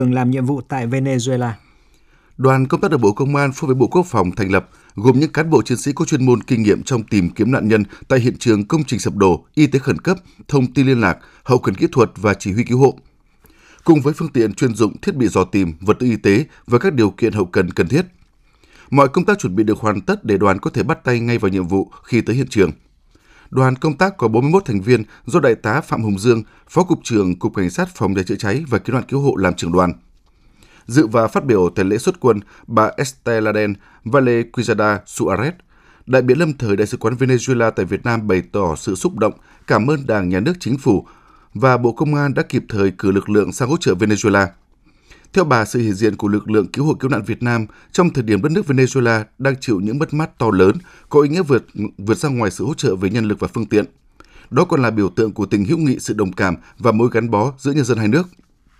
làm nhiệm vụ tại Venezuela. Đoàn công tác được Bộ Công an phối với Bộ Quốc phòng thành lập, gồm những cán bộ chiến sĩ có chuyên môn kinh nghiệm trong tìm kiếm nạn nhân tại hiện trường công trình sập đổ, y tế khẩn cấp, thông tin liên lạc, hậu cần kỹ thuật và chỉ huy cứu hộ. Cùng với phương tiện chuyên dụng, thiết bị dò tìm, vật tư y tế và các điều kiện hậu cần cần thiết. Mọi công tác chuẩn bị được hoàn tất để đoàn có thể bắt tay ngay vào nhiệm vụ khi tới hiện trường. Đoàn công tác có 41 thành viên do Đại tá Phạm Hồng Dương, Phó Cục trưởng Cục Cảnh sát Phòng cháy chữa cháy và Cứu nạn cứu hộ làm trưởng đoàn. Dự và phát biểu tại lễ xuất quân, bà Esteladen Valle Quijada Suarez, đại biện lâm thời Đại sứ quán Venezuela tại Việt Nam bày tỏ sự xúc động, cảm ơn Đảng, Nhà nước, Chính phủ và Bộ Công an đã kịp thời cử lực lượng sang hỗ trợ Venezuela. Theo bà, sự hiện diện của lực lượng cứu hộ cứu nạn Việt Nam trong thời điểm đất nước Venezuela đang chịu những mất mát to lớn, có ý nghĩa vượt ra ngoài sự hỗ trợ về nhân lực và phương tiện. Đó còn là biểu tượng của tình hữu nghị, sự đồng cảm và mối gắn bó giữa nhân dân hai nước.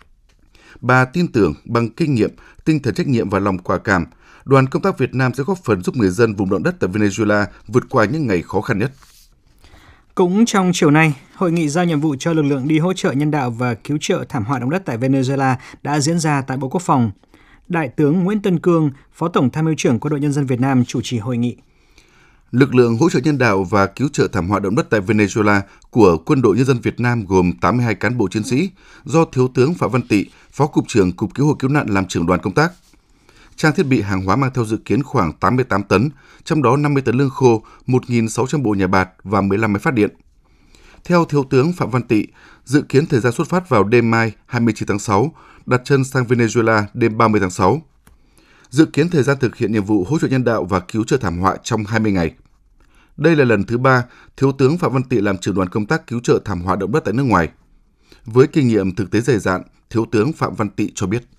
Bà tin tưởng bằng kinh nghiệm, tinh thần trách nhiệm và lòng quả cảm, đoàn công tác Việt Nam sẽ góp phần giúp người dân vùng động đất tại Venezuela vượt qua những ngày khó khăn nhất. Cũng trong chiều nay, hội nghị giao nhiệm vụ cho lực lượng đi hỗ trợ nhân đạo và cứu trợ thảm họa động đất tại Venezuela đã diễn ra tại Bộ Quốc phòng. Đại tướng Nguyễn Tân Cương, Phó Tổng Tham mưu trưởng Quân đội Nhân dân Việt Nam chủ trì hội nghị. Lực lượng hỗ trợ nhân đạo và cứu trợ thảm họa động đất tại Venezuela của Quân đội Nhân dân Việt Nam gồm 82 cán bộ chiến sĩ do Thiếu tướng Phạm Văn Tị, Phó Cục trưởng Cục Cứu hộ Cứu nạn làm trưởng đoàn công tác. Trang thiết bị hàng hóa mang theo dự kiến khoảng 88 tấn, trong đó 50 tấn lương khô, 1.600 bộ nhà bạt và 15 máy phát điện. Theo Thiếu tướng Phạm Văn Tị, dự kiến thời gian xuất phát vào đêm mai 29 tháng 6, đặt chân sang Venezuela đêm 30 tháng 6. Dự kiến thời gian thực hiện nhiệm vụ hỗ trợ nhân đạo và cứu trợ thảm họa trong 20 ngày. Đây là lần thứ 3, Thiếu tướng Phạm Văn Tị làm trưởng đoàn công tác cứu trợ thảm họa động đất tại nước ngoài. Với kinh nghiệm thực tế dày dạn, Thiếu tướng Phạm Văn Tị cho biết.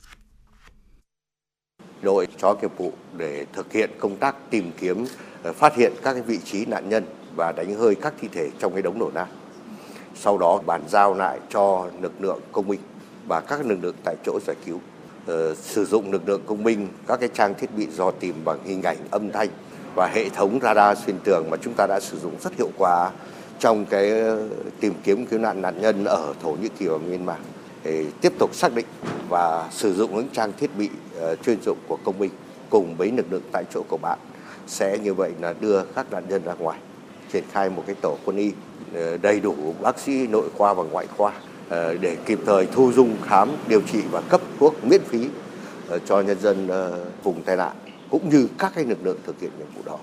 Đội cho nghiệp vụ để thực hiện công tác tìm kiếm, phát hiện các cái vị trí nạn nhân và đánh hơi các thi thể trong cái đống đổ nát. Sau đó bàn giao lại cho lực lượng công binh và các lực lượng tại chỗ giải cứu. Sử dụng lực lượng công binh, các cái trang thiết bị dò tìm bằng hình ảnh, âm thanh và hệ thống radar xuyên tường mà chúng ta đã sử dụng rất hiệu quả trong cái tìm kiếm cứu nạn nạn nhân ở Thổ Nhĩ Kỳ và Myanmar. Để tiếp tục xác định và sử dụng những trang thiết bị chuyên dụng của công binh cùng với lực lượng tại chỗ của bạn sẽ như vậy là đưa các nạn nhân ra ngoài, triển khai một cái tổ quân y đầy đủ bác sĩ nội khoa và ngoại khoa để kịp thời thu dung, khám, điều trị và cấp thuốc miễn phí cho nhân dân vùng tai nạn cũng như các cái lực lượng thực hiện nhiệm vụ đó.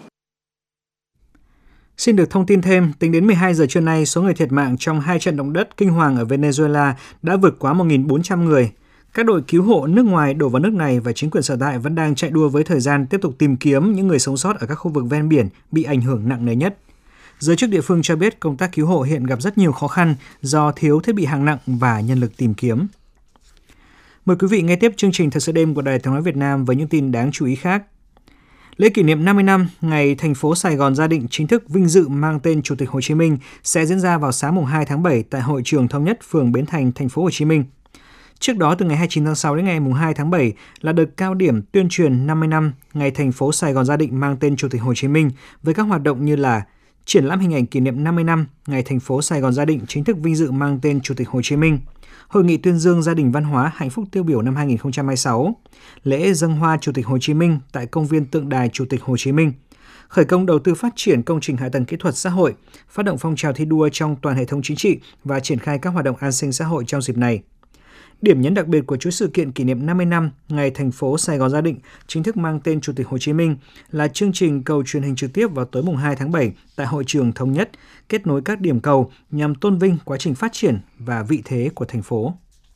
Xin được thông tin thêm, tính đến 12 giờ trưa nay, số người thiệt mạng trong 2 trận động đất kinh hoàng ở Venezuela đã vượt quá 1.400 người. Các đội cứu hộ nước ngoài đổ vào nước này và chính quyền sở tại vẫn đang chạy đua với thời gian tiếp tục tìm kiếm những người sống sót ở các khu vực ven biển bị ảnh hưởng nặng nề nhất. Giới chức địa phương cho biết công tác cứu hộ hiện gặp rất nhiều khó khăn do thiếu thiết bị hạng nặng và nhân lực tìm kiếm. Mời quý vị nghe tiếp chương trình Thời sự đêm của Đài Tiếng nói Việt Nam với những tin đáng chú ý khác. Lễ kỷ niệm 50 năm ngày thành phố Sài Gòn ra định chính thức vinh dự mang tên Chủ tịch Hồ Chí Minh sẽ diễn ra vào sáng mùng 2 tháng 7 tại Hội trường Thống nhất, phường Bến Thành, thành phố Hồ Chí Minh. Trước đó, từ ngày 29 tháng 6 đến ngày mùng 2 tháng 7 là đợt cao điểm tuyên truyền 50 năm ngày thành phố Sài Gòn ra định mang tên Chủ tịch Hồ Chí Minh với các hoạt động như là triển lãm hình ảnh kỷ niệm 50 năm ngày thành phố Sài Gòn ra định chính thức vinh dự mang tên Chủ tịch Hồ Chí Minh, Hội nghị tuyên dương gia đình văn hóa hạnh phúc tiêu biểu năm 2026, lễ dâng hoa Chủ tịch Hồ Chí Minh tại công viên tượng đài Chủ tịch Hồ Chí Minh, khởi công đầu tư phát triển công trình hạ tầng kỹ thuật xã hội, phát động phong trào thi đua trong toàn hệ thống chính trị và triển khai các hoạt động an sinh xã hội trong dịp này. Điểm nhấn đặc biệt của chuỗi sự kiện kỷ niệm 50 năm ngày thành phố Sài Gòn ra định chính thức mang tên Chủ tịch Hồ Chí Minh là chương trình cầu truyền hình trực tiếp vào tối mùng 2 tháng 7 tại Hội trường Thống nhất, kết nối các điểm cầu nhằm tôn vinh quá trình phát triển và vị thế của thành phố.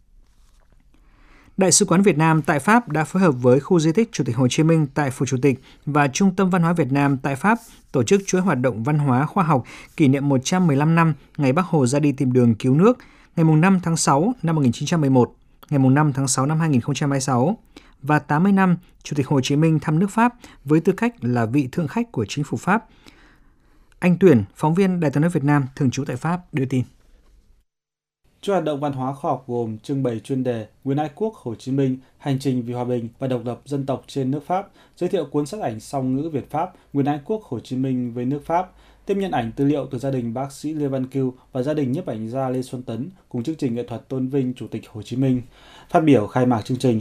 Đại sứ quán Việt Nam tại Pháp đã phối hợp với khu di tích Chủ tịch Hồ Chí Minh tại Phủ Chủ tịch và Trung tâm Văn hóa Việt Nam tại Pháp tổ chức chuỗi hoạt động văn hóa khoa học kỷ niệm 115 năm ngày Bác Hồ ra đi tìm đường cứu nước, ngày 5 tháng 6 năm 1911, ngày 5 tháng 6 năm 2026 và 80 năm Chủ tịch Hồ Chí Minh thăm nước Pháp với tư cách là vị thượng khách của chính phủ Pháp. Anh Tuyển, phóng viên Đài Tiếng nói Việt Nam thường trú tại Pháp đưa tin. Chuỗi hoạt động văn hóa khoa học gồm trưng bày chuyên đề Nguyên Ái Quốc Hồ Chí Minh, hành trình vì hòa bình và độc lập dân tộc trên nước Pháp, giới thiệu cuốn sách ảnh song ngữ Việt Pháp Nguyên Ái Quốc Hồ Chí Minh với nước Pháp, tiếp nhận ảnh tư liệu từ gia đình bác sĩ Lê Văn Cưu và gia đình nhiếp ảnh gia Lê Xuân Tấn cùng chương trình nghệ thuật tôn vinh Chủ tịch Hồ Chí Minh. Phát biểu khai mạc chương trình,